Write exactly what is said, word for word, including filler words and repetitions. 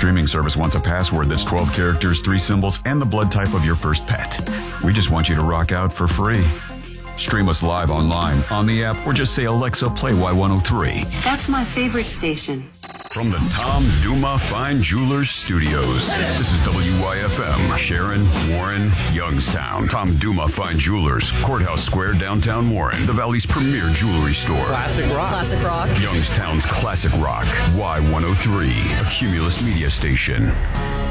streaming service wants a password that's twelve characters, three symbols, and the blood type of your first pet. We just want you to rock out for free. Stream us live online, on the app, or just say, Alexa, play Y one oh three. That's my favorite station. From the Tom Duma Fine Jewelers Studios, this is W Y F M, Sharon, Warren, Youngstown. Tom Duma Fine Jewelers, Courthouse Square, downtown Warren, the Valley's premier jewelry store. Classic rock. Classic rock. Youngstown's classic rock, Y one oh three, a Cumulus media station.